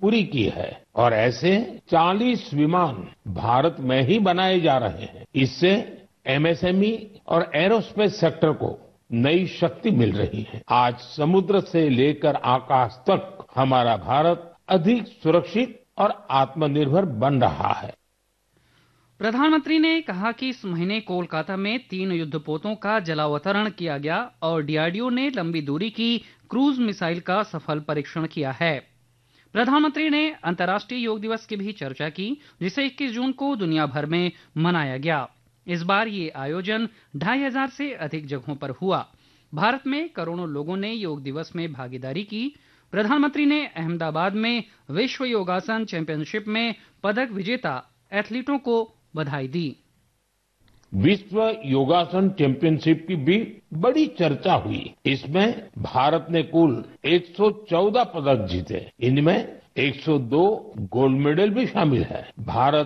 पूरी की है और ऐसे 40 विमान भारत में ही बनाए जा रहे हैं। इससे एमएसएमई और एरोस्पेस सेक्टर को नई शक्ति मिल रही है। आज समुद्र से लेकर आकाश तक हमारा भारत अधिक सुरक्षित और आत्मनिर्भर बन रहा है। प्रधानमंत्री ने कहा कि इस महीने कोलकाता में 3 युद्धपोतों का जलावतरण किया गया और डीआरडीओ ने लंबी दूरी की क्रूज मिसाइल का सफल परीक्षण किया है। प्रधानमंत्री ने अंतर्राष्ट्रीय योग दिवस की भी चर्चा की, जिसे 21 जून को दुनिया भर में मनाया गया। इस बार ये आयोजन 2500 से अधिक जगहों पर हुआ। भारत में करोड़ों लोगों ने योग दिवस में भागीदारी की। प्रधानमंत्री ने अहमदाबाद में विश्व योगासन चैंपियनशिप में पदक विजेता एथलीटों को बधाई दी। विश्व योगासन चैंपियनशिप की भी बड़ी चर्चा हुई। इसमें भारत ने कुल 114 पदक जीते। इनमें 102 गोल्ड मेडल भी शामिल है। भारत